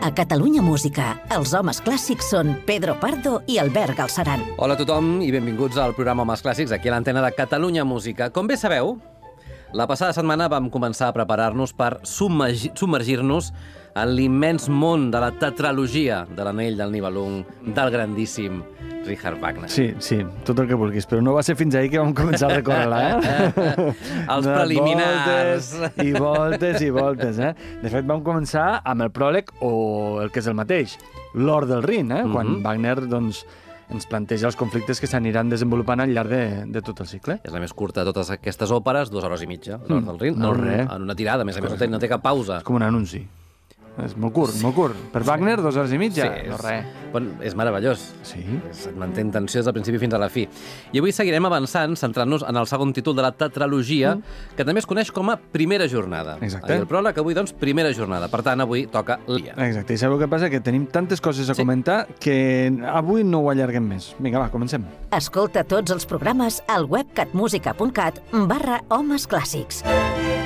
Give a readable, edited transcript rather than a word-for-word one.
A Catalunya Música, els homes clàssics són Pedro Pardo i Albert Galceran. Hola a tothom i benvinguts al programa Homes Clàssics, aquí a l'antena de Catalunya Música. Com bé sabeu, la passada setmana vam començar a preparar-nos per submergir-nos en l'immens món de la tetralogia de l'Anell del Nibelung del grandíssim Richard Wagner. Sí, tot el que vulguis, però no va ser fins ahir que vam començar a recórrer-la, Els preliminars. Voltes i voltes, De fet, vam començar amb el pròleg, o el que és el mateix, l'Or del Rin, quan Wagner, doncs, ens planteja els conflictes que s'aniran desenvolupant al llarg de tot el cicle. És la més curta de totes aquestes òperes, 2 hores i mitja, l'Or del Rin, en una tirada, a més no té cap pausa. És com un anunci. És molt curt, molt curt. Per Wagner, 2 hores i mitja, no res. És meravellós. Sí. Es manté en tensió des del principi fins a la fi. I avui seguirem avançant, centrant-nos en el segon títol de la tetralogia, que també es coneix com a Primera Jornada. Exacte. El pròleg avui, doncs, Primera Jornada. Per tant, avui toca l'Ia. Exacte. I sabeu què passa? Que tenim tantes coses a comentar que avui no ho allarguem més. Vinga, va, comencem. Escolta tots els programes al web catmusica.cat/homesclàssics.